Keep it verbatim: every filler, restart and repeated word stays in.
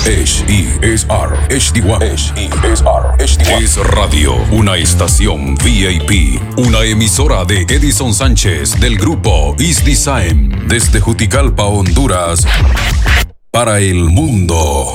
H E S R H D one. H E S R H D one. Es Radio, una estación V I P, una emisora de Edison Sánchez del grupo Is Design desde Juticalpa, Honduras, para el mundo.